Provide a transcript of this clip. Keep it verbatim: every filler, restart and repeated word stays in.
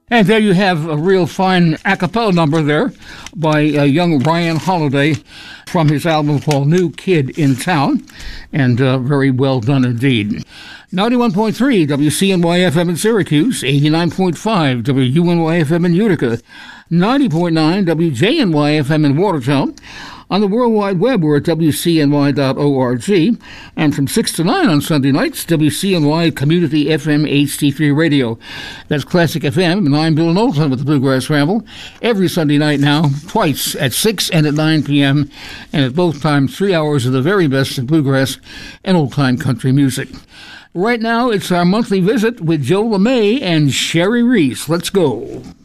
And there you have a real fine a cappella number there by uh, young Ryan Holiday from his album called New Kid in Town, and uh, very well done indeed. ninety-one point three W C N Y F M in Syracuse, eighty-nine point five W U N Y F M in Utica, ninety point nine W J N Y F M in Watertown. On the World Wide Web, we're at W C N Y dot org. And from six to nine on Sunday nights, W C N Y Community F M H D three Radio. That's Classic F M, and I'm Bill Knowlton with the Bluegrass Ramble. Every Sunday night now, twice at six and at nine p.m., and at both times, three hours of the very best in bluegrass and old-time country music. Right now, it's our monthly visit with Joe LeMay and Sherry Reese. Let's go.